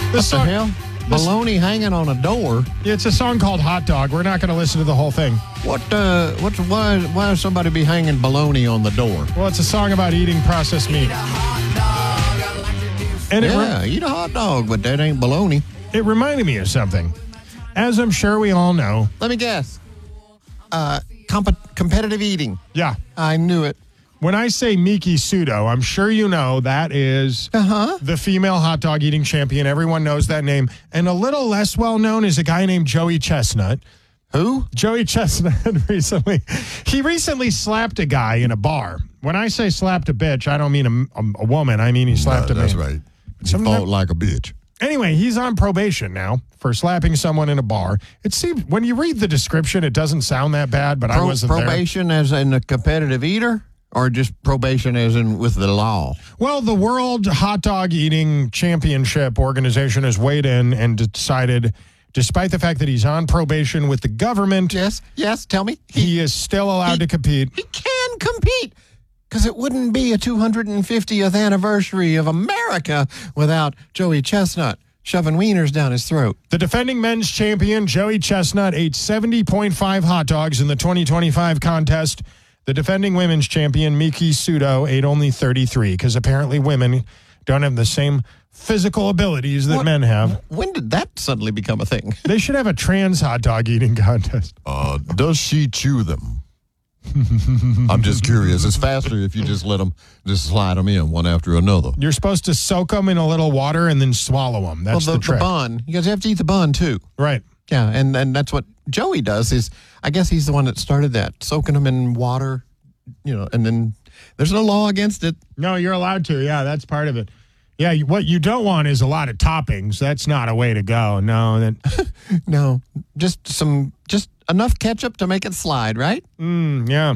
What the hell? Bologna hanging on a door. It's a song called Hot Dog. We're not going to listen to the whole thing. Why would somebody be hanging bologna on the door? Well, it's a song about eating processed meat. And eat a hot dog, but that ain't bologna. It reminded me of something. As I'm sure we all know. Let me guess. Competitive eating. Yeah. I knew it. When I say Miki Sudo, I'm sure you know that is the female hot dog eating champion. Everyone knows that name. And a little less well known is a guy named Joey Chestnut. Who? Joey Chestnut He recently slapped a guy in a bar. When I say slapped a bitch, I don't mean a woman. I mean he slapped a man. That's right. He fought like a bitch. Anyway, he's on probation now for slapping someone in a bar. It seems, when you read the description, it doesn't sound that bad, but I wasn't there. Probation as in a competitive eater? Or just probation as in with the law? Well, the World Hot Dog Eating Championship organization has weighed in and decided, despite the fact that he's on probation with the government. Yes, tell me. He is still allowed to compete. He can compete. Because it wouldn't be a 250th anniversary of America without Joey Chestnut shoving wieners down his throat. The defending men's champion, Joey Chestnut, ate 70.5 hot dogs in the 2025 contest. The defending women's champion, Miki Sudo, ate only 33 because apparently women don't have the same physical abilities that men have. When did that suddenly become a thing? They should have a trans hot dog eating contest. Does she chew them? I'm just curious. It's faster if you just slide them in one after another. You're supposed to soak them in a little water and then swallow them. That's the trick. The bun. You guys have to eat the bun, too. Right. Yeah, and that's what Joey does is, I guess he's the one that started that, soaking them in water, and then there's no law against it. No, you're allowed to. Yeah, that's part of it. Yeah, what you don't want is a lot of toppings. That's not a way to go. No. No, just enough ketchup to make it slide, right? Yeah.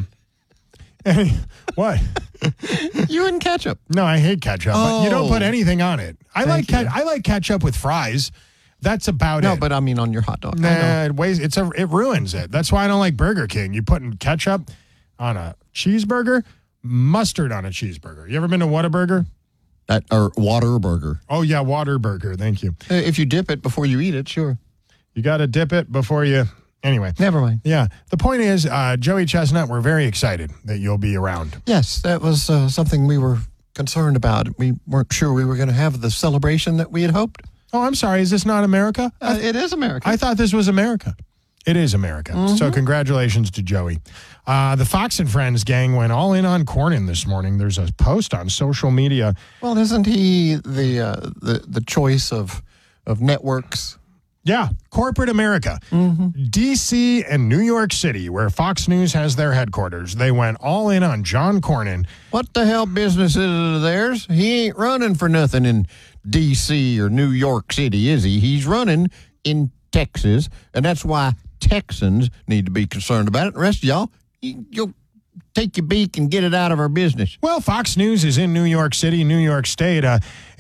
What? You and ketchup. No, I hate ketchup. But you don't put anything on it. I like ketchup with fries. That's about it. No, but I mean on your hot dog. Nah, it ruins it. That's why I don't like Burger King. You putting ketchup on a cheeseburger, mustard on a cheeseburger. You ever been to Whataburger? Or Waterburger. Oh, yeah, Waterburger. Thank you. If you dip it before you eat it, sure. You got to dip it before you... Anyway. Never mind. Yeah. The point is, Joey Chestnut, we're very excited that you'll be around. Yes, that was something we were concerned about. We weren't sure we were going to have the celebration that we had hoped. Oh, I'm sorry. Is this not America? It is America. I thought this was America. It is America. Mm-hmm. So congratulations to Joey. The Fox and Friends gang went all in on Cornyn this morning. There's a post on social media. Well, isn't he the choice of networks? Yeah, corporate America. Mm-hmm. D.C. and New York City, where Fox News has their headquarters, they went all in on John Cornyn. What the hell business is it of theirs? He ain't running for nothing in D.C. or New York City, is he? He's running in Texas, and that's why Texans need to be concerned about it. The rest of y'all, you'll take your beak and get it out of our business. Well, Fox News is in New York City, New York State.